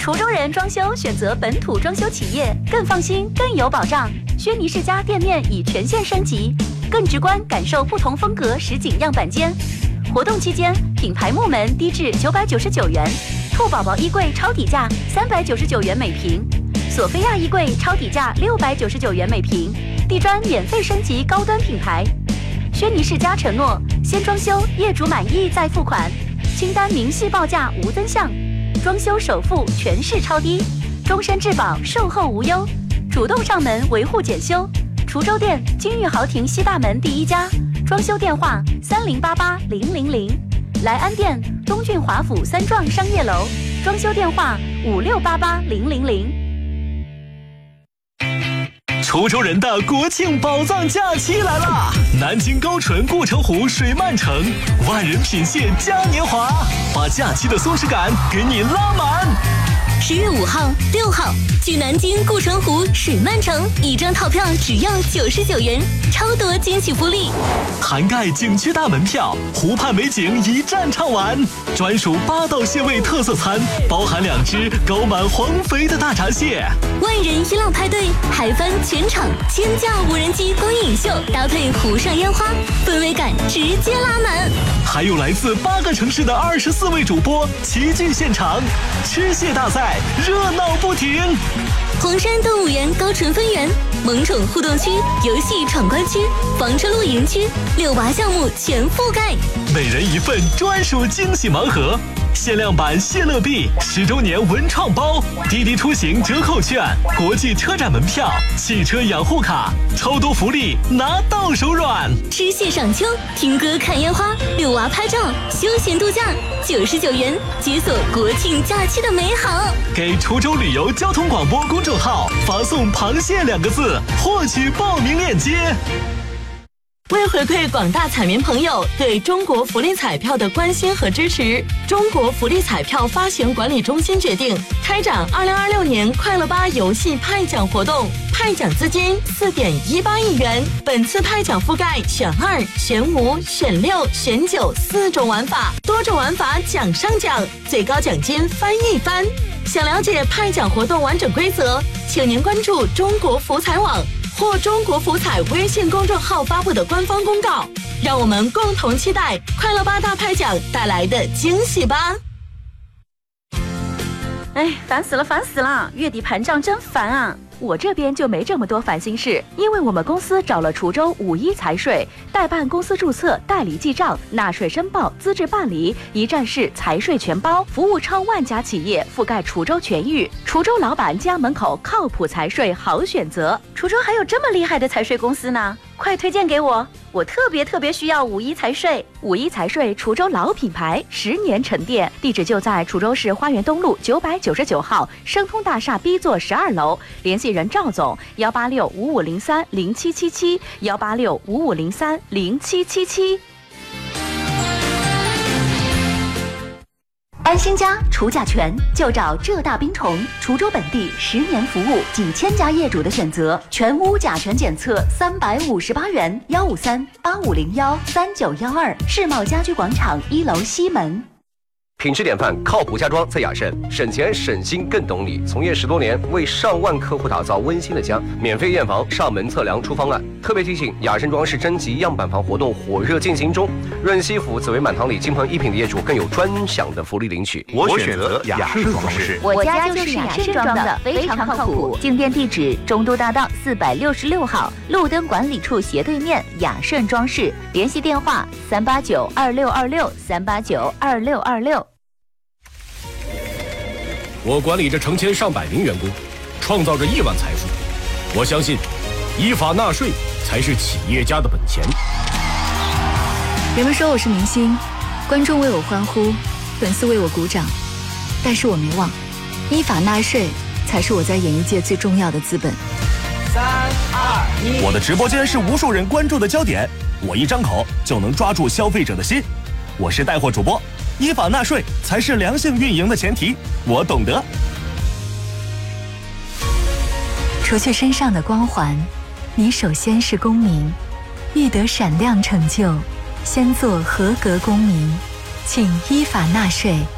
滁州人装修选择本土装修企业，更放心，更有保障。轩尼世家店面已全线升级，更直观感受不同风格实景样板间。活动期间，品牌木门低至999元，兔宝宝衣柜超底价399元每平，索菲亚衣柜超底价699元每平，地砖免费升级高端品牌。轩尼世家承诺，先装修，业主满意再付款，清单明细报价无增项，装修首付全市超低，终身质保，售后无忧，主动上门维护检修。滁州店金玉豪庭西大门第1家，装修电话30880000，莱安店东郡华府3幢商业楼，装修电话56880000。 滁州人的国庆宝藏假期来了！南京高淳顾城湖水漫城，万人品蟹嘉年华，把假期的松弛感给你拉满。 10月5号、6号，去南京顾城湖水漫城，一张套票只要99元，超多惊喜福利， 涵盖景区大门票、湖畔美景一站畅玩，专属8道蟹味特色餐，包含2只高满黄肥的大闸蟹。 万人一浪派对，嗨翻全场，1000架无人机光影秀，搭配湖上烟花，氛围感直接拉满。 还有来自8个城市的24位主播齐聚现场，吃蟹大赛热闹不停。 黄山动物园高淳分园、萌宠互动区、游戏闯关区、房车露营区，6娃项目全覆盖， 每人一份专属惊喜盲盒，限量版谢乐币10周年文创包，滴滴出行折扣券、国际车展门票、汽车养护卡，超多福利拿到手软。 吃蟹赏秋，听歌看烟花，6娃拍照，休闲度假，99元解锁国庆假期的美好。 给滁州旅游交通广播公众号发送螃蟹2个字，获取报名链接。 为回馈广大彩民朋友对中国福利彩票的关心和支持，中国福利彩票发行管理中心决定开展2026年快乐8游戏派奖活动，派奖资金4.18亿元。本次派奖覆盖选2、选5、选6、选94种玩法，多种玩法奖上奖，最高奖金翻一番。想了解派奖活动完整规则，请您关注中国福彩网或中国福彩微信公众号发布的官方公告，让我们共同期待快乐8大派奖带来的惊喜吧。 哎，烦死了，月底盘账真烦啊。我这边就没这么多烦心事，因为我们公司找了滁州51财税，代办公司注册、代理记账、纳税申报、资质办理，一站式财税全包，服务超万家企业，覆盖滁州全域。滁州老板家门口靠谱财税好选择。滁州还有这么厉害的财税公司呢，快推荐给我！我特别需要51财税。51财税滁州老品牌，10年沉淀，地址就在滁州市花园东路999号升通大厦 B 座12楼，联系人赵总18655030777，18655030777。安心家除甲醛就找浙大冰虫，滁州本地10年服务，几千家业主的选择，全屋甲醛检测358元，15385013912，世贸家居广场1楼西门。 品质典范，靠谱家装在雅盛，省钱省心更懂你。从业10多年，为上万客户打造温馨的家，免费验房、上门测量出方案。特别提醒，雅盛装饰征集样板房活动火热进行中，润西府紫薇满堂里金鹏1品的业主更有专享的福利领取。 我选择雅盛装饰， 我家就是雅盛装的，非常靠谱。进店地址：中都大道466号，路灯管理处斜对面，雅盛装饰。联系电话3892626，3892626。 我管理着成千上百名员工，创造着亿万财富。我相信，依法纳税才是企业家的本钱。 人们说我是明星，观众为我欢呼，粉丝为我鼓掌，但是我没忘，依法纳税才是我在演艺界最重要的资本。 3、2、1， 我的直播间是无数人关注的焦点，我一张口就能抓住消费者的心。我是带货主播，依法纳税才是良性运营的前提，我懂得。 除去身上的光环，你首先是公民，欲得闪亮成就，先做合格公民，请依法纳税。